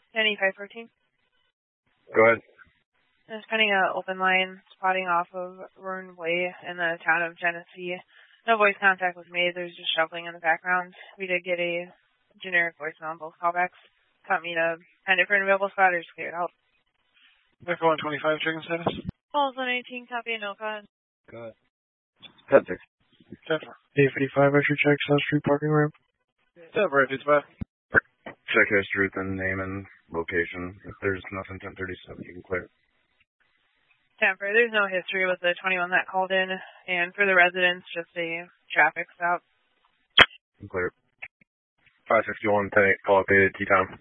Any 514? Go ahead. There's pending an open line spotting off of Roan Way in the town of Genesee. No voice contact was made. There's just shuffling in the background. We did get a generic voicemail on both callbacks. Caught me to pen it for an available spot or just clear it out. Echo 125, checking status. Calls 118, copy and no cut. Go ahead. 10-6. 855, extra check, South Street parking ramp. 855. Check history with the name and location. If there's nothing, 1037, you can clear. Temper, there's no history with the 21 that called in, and for the residents, just a traffic stop. You can clear. 561, 10-8, call updated, T-Town.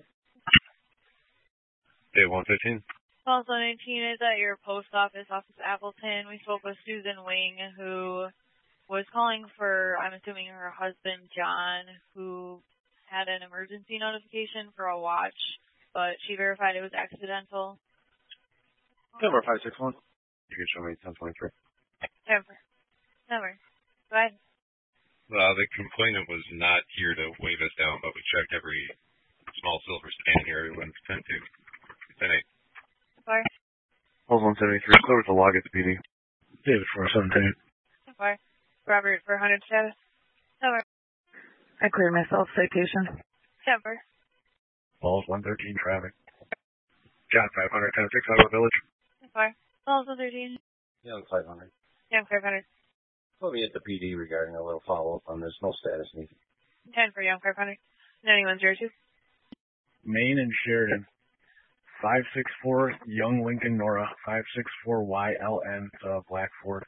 8115. Calls 118 is at your post office, Office Appleton. We spoke with Susan Wing, who was calling for, I'm assuming, her husband, John, who had an emergency notification for a watch, but she verified it was accidental. Number 561. You can show me 1023. Temper. Number. Go ahead. The complainant was not here to wave us down, but we checked every small silver sedan here. We went to 10-2. 10-8. Fire. Calls 173, silver to log at the PD. David 417. Fire. Robert for 100 status. Temper. I cleared myself, citation. Temper. Balls 113, traffic. John 500, 10-6, Iowa Village. Fire. Calls 113. Young 500. Young 500. We'll be at the PD regarding a little follow-up on this. No status needed. 10 for Young 500. 9102. Maine and Sheridan. 564 Young Lincoln Nora. 564 YLN Blackford.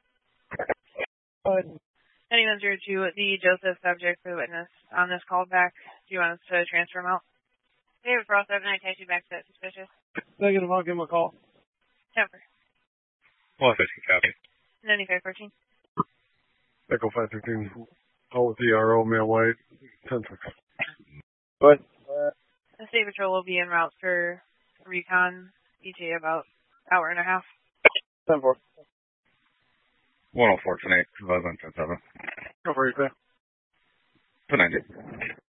9102, the Joseph subject for the witness on this callback. Do you want us to transfer him out? David Frost, 79, take you back to that suspicious. Negative, I'll give him a call. Temper. 150, copy. 9514. Echo 513. Call with ERO, male white. 10-6. Go ahead. The state patrol will be en route for recon ETA about hour and a half. 10-4. 104, 10-8, 11, 10-7. Go for it, 10-90.